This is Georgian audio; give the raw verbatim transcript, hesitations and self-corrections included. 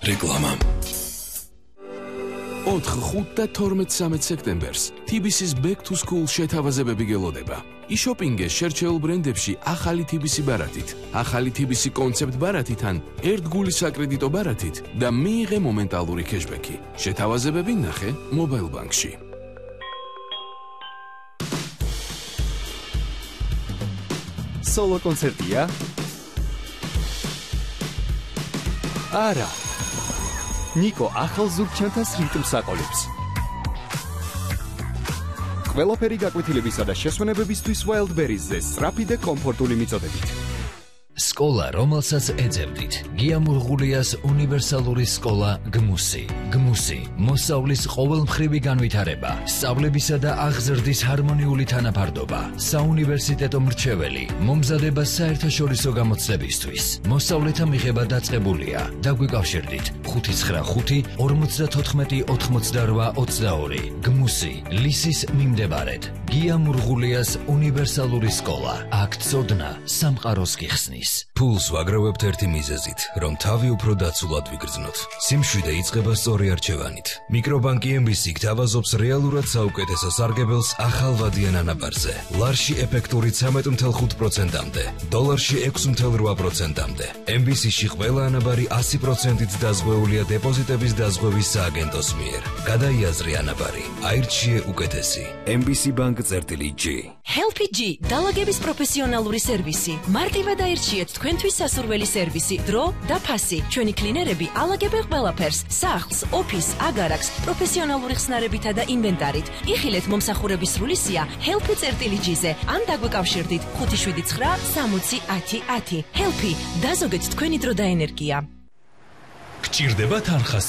რეკლამა. ოთხ, ხუთ და თორმეტ სამეც სექტემბერს თიბისის Back to School შეთავაზებები გელოდება. იშოპინგე შერჩეულ ბრენდებში ახალი თიბისი ბარათით, ახალი თიბისი კონცეპტ ბარათით ან ერთგული საკრედიტო ბარათით და მიიღე მომენტალური ქეშბექი. შეთავაზებები ნახე მობაილ ბანკში. სოლო კონცერტია? არა. ნიკო ახალ ზურგჩანთას რიტმს აყოლებს. ყველაფერი გაკვეთილებისა და შესვენებებისთვის Wildberries-ზე სწრაფი და კომფორტული მიწოდებით. სკოლა, რომელსაც ეძებდით. გიამურღულიას უნივერსალური სკოლა გმუსი. გმუსი, მოსავლის ყოველმხრივი განვითარება, სწავლებისა და აღზრდის ჰარმონიული თანაფარდობა, საუნივერსიტეტო მრჩეველი, მომზადება საერთაშორისო გამოცდებისთვის. მოსავლეთა მიღება დაწყებულია. დაგვიკავშირდით ხუთი ცხრა ხუთი ორმოცდათოთხმეტი ოთხმოცდარვა ოცდაორი. გმუსი, ლისის მიმდებარედ. გიამურღულიას უნივერსალური სკოლა. აქ წოდნა სამყაროს გიხსნის. ფულს ვაგროვებთ ერთი მიზეზით, რომ თავი უფრო დაცულად ვიგრძნოთ. სიმშვიდე იწყება სწორი არჩევანით. მიკრობანკი ემ ბი სი გთავაზობს რეალურად საუკეთესო სარგებელს ახალ ვადიან ანაბარზე. ლარში ეფექტური ცამეტ ათი ხუთი პროცენტამდე, დოლარში ექვსი რვა პროცენტამდე. ემ ბი სი-ში ყველა ანაბარი ასი პროცენტით დაზღვეულია დეპოზიტების დაზღვევის სააგენტოს მიერ. გადაიაზრე ანაბარი, აირჩიე უკეთესი. ემ ბი სი Bank წერტილი G. Helpy G, დალაგების პროფესიონალური სერვისი. მარტივად აირჩიეთ თქვენთვის სასურველი სერვისი, დრო და ფასი. ჩვენი კლინერები ალაგებენ ყველაფერს, სახლს, ოფისს, აგარაკს, პროფესიონალური ხსნარებითა და ინვენტარით. იხილეთ მომსახურების სრული სია Helpy წერტილი G-ზე, ან დაგვეკავშირდით ხუთი შვიდი ცხრა სამოცი ათი ათი. Helpy, დაზოგეთ თქვენი დრო და ენერგია. გჭირდება თანხა